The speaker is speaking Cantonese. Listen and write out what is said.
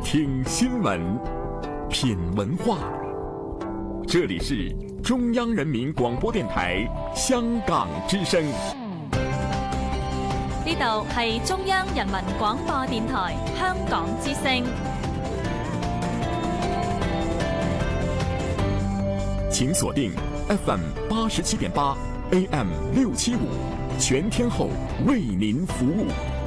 听新闻，品文化。这里是中央人民廣播電台香港之聲。 呢度係中央人民廣播電台香港之聲。 請鎖定 FM 87.8 AM 675，全天候為您服務。